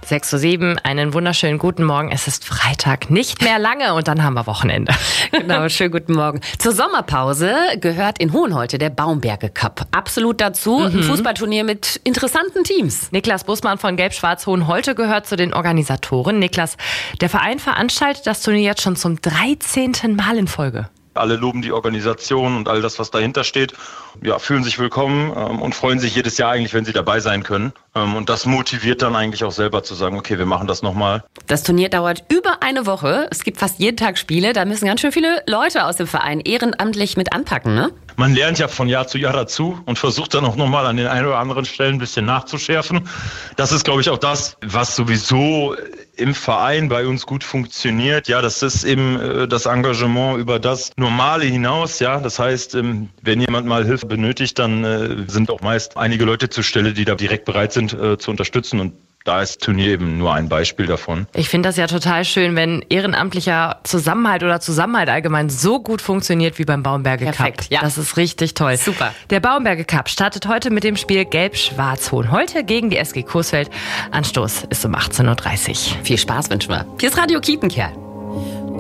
6:07 Uhr, einen wunderschönen guten Morgen. Es ist Freitag, nicht mehr lange und dann haben wir Wochenende. Genau, schönen guten Morgen. Zur Sommerpause gehört in Hohenholte der Baumberge Cup. Absolut dazu ein Fußballturnier mit interessanten Teams. Niklas Bussmann von Gelb-Schwarz Hohenholte gehört zu den Organisatoren. Niklas, der Verein veranstaltet das Turnier jetzt schon zum 13. Mal in Folge. Alle loben die Organisation und all das, was dahinter steht. Ja, fühlen sich willkommen und freuen sich jedes Jahr eigentlich, wenn sie dabei sein können. Und das motiviert dann eigentlich auch selber zu sagen, okay, wir machen das nochmal. Das Turnier dauert über eine Woche. Es gibt fast jeden Tag Spiele. Da müssen ganz schön viele Leute aus dem Verein ehrenamtlich mit anpacken, ne? Man lernt ja von Jahr zu Jahr dazu und versucht dann auch nochmal an den einen oder anderen Stellen ein bisschen nachzuschärfen. Das ist, glaube ich, auch das, was sowieso im Verein bei uns gut funktioniert. Ja, das ist eben das Engagement über das Normale hinaus. Ja, das heißt, wenn jemand mal Hilfe benötigt, dann sind auch meist einige Leute zur Stelle, die da direkt bereit sind zu unterstützen. Und da ist Turnier eben nur ein Beispiel davon. Ich finde das ja total schön, wenn ehrenamtlicher Zusammenhalt oder Zusammenhalt allgemein so gut funktioniert wie beim Baumberge Perfekt, Cup. ja. Das ist richtig toll. Super. Der Baumberge Cup startet heute mit dem Spiel Gelb-Schwarz Hohenholte gegen die SG Coesfeld. Anstoß ist um 18:30 Uhr. Viel Spaß wünschen wir. Hier ist Radio Kiepenkerl.